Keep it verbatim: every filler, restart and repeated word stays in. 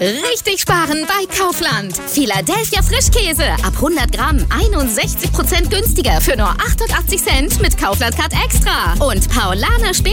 Richtig sparen bei Kaufland. Philadelphia Frischkäse ab hundert Gramm einundsechzig Prozent günstiger für nur achtundachtzig Cent mit Kaufland Card Extra. Und Paulaner Spätzle